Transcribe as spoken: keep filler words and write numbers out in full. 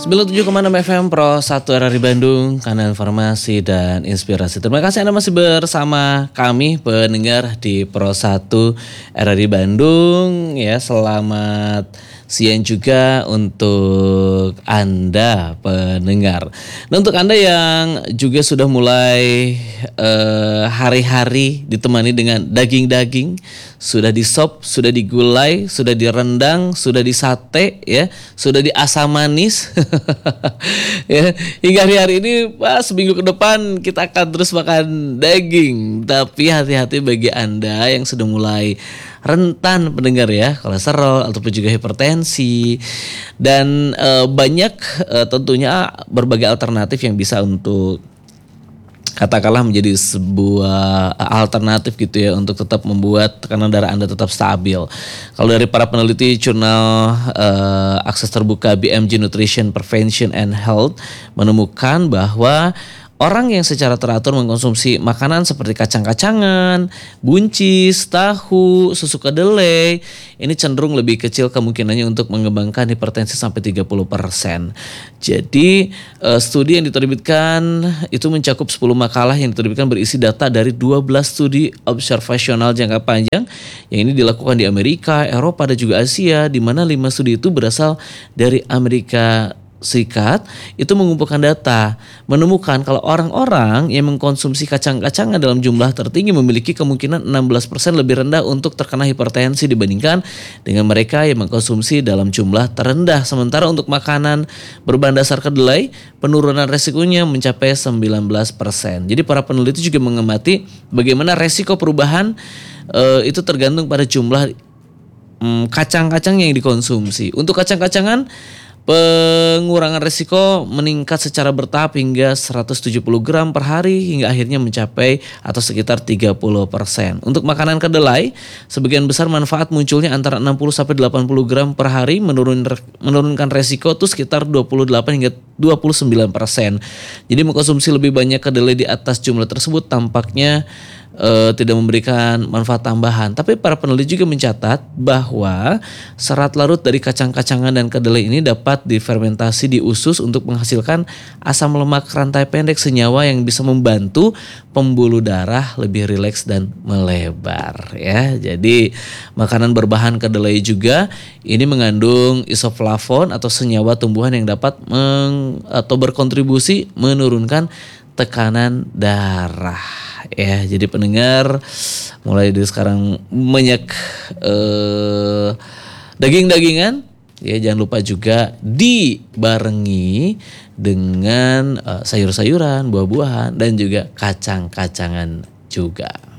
sembilan puluh tujuh koma enam F M Pro satu R R I Bandung, kanal informasi dan inspirasi. Terima kasih Anda masih bersama kami pendengar di Pro satu R R I Bandung ya. Selamat siang juga untuk Anda pendengar. Nah, untuk Anda yang juga sudah mulai eh, hari-hari ditemani dengan daging-daging, sudah di sop, sudah digulai, sudah direndang, sudah disate ya, sudah di asam manis. Ya, hingga hari-hari ini pas seminggu ke depan kita akan terus makan daging. Tapi hati-hati bagi Anda yang sudah mulai rentan pendengar ya, kolesterol ataupun juga hipertensi dan e, banyak e, tentunya berbagai alternatif yang bisa untuk katakanlah menjadi sebuah alternatif gitu ya untuk tetap membuat tekanan darah Anda tetap stabil. Kalau dari para peneliti jurnal uh, akses terbuka B M J Nutrition Prevention and Health menemukan bahwa orang yang secara teratur mengkonsumsi makanan seperti kacang-kacangan, buncis, tahu, susu kedelai, ini cenderung lebih kecil kemungkinannya untuk mengembangkan hipertensi sampai tiga puluh persen. Jadi studi yang diterbitkan itu mencakup sepuluh makalah yang diterbitkan berisi data dari dua belas studi observasional jangka panjang yang ini dilakukan di Amerika, Eropa dan juga Asia, di mana lima studi itu berasal dari Amerika Serikat. Itu mengumpulkan data menemukan kalau orang-orang yang mengkonsumsi kacang-kacangan dalam jumlah tertinggi memiliki kemungkinan enam belas persen lebih rendah untuk terkena hipertensi dibandingkan dengan mereka yang mengkonsumsi dalam jumlah terendah. Sementara untuk makanan berbahan dasar kedelai, penurunan resikonya mencapai sembilan belas persen. Jadi para peneliti juga mengamati bagaimana resiko perubahan e, itu tergantung pada jumlah mm, kacang-kacang yang dikonsumsi. Untuk kacang-kacangan, pengurangan risiko meningkat secara bertahap hingga seratus tujuh puluh gram per hari hingga akhirnya mencapai atau sekitar tiga puluh persen. Untuk makanan kedelai, sebagian besar manfaat munculnya antara enam puluh sampai delapan puluh gram per hari, menurun, menurunkan resiko itu sekitar dua puluh delapan hingga dua puluh sembilan persen. Jadi mengkonsumsi lebih banyak kedelai di atas jumlah tersebut tampaknya Uh, tidak memberikan manfaat tambahan. Tapi para peneliti juga mencatat bahwa serat larut dari kacang-kacangan dan kedelai ini dapat difermentasi di usus untuk menghasilkan asam lemak rantai pendek, senyawa yang bisa membantu pembuluh darah lebih rileks dan melebar ya. Jadi makanan berbahan kedelai juga ini mengandung isoflavon atau senyawa tumbuhan yang dapat meng, atau berkontribusi menurunkan tekanan darah. Ya, jadi pendengar mulai dari sekarang banyak eh, daging-dagingan. Ya, jangan lupa juga dibarengi dengan eh, sayur-sayuran, buah-buahan dan juga kacang-kacangan juga.